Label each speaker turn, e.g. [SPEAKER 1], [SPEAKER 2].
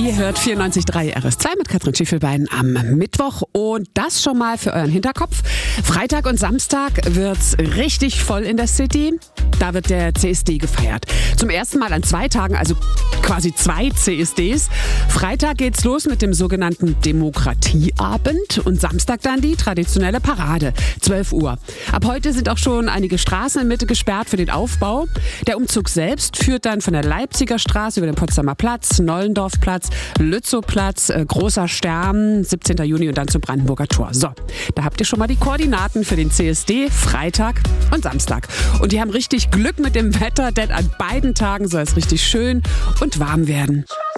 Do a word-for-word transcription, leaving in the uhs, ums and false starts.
[SPEAKER 1] Ihr hört vierundneunzig Komma drei R S zwei mit Katrin Schiefelbein am Mittwoch und das schon mal für euren Hinterkopf. Freitag und Samstag wird's richtig voll in der City. Da wird der C S D gefeiert. Zum ersten Mal an zwei Tagen, also quasi zwei C S Ds. Freitag geht's los mit dem sogenannten Demokratieabend und Samstag dann die traditionelle Parade, zwölf Uhr. Ab heute sind auch schon einige Straßen in Mitte gesperrt für den Aufbau. Der Umzug selbst führt dann von der Leipziger Straße über den Potsdamer Platz, Nollendorfplatz, Lützowplatz, äh, Großer Stern, siebzehnten Juni und dann zum Brandenburger Tor. So, da habt ihr schon mal die Koordinaten für den C S D, Freitag und Samstag. Und die haben richtig Glück mit dem Wetter, denn an beiden Tagen soll es richtig schön und warm werden.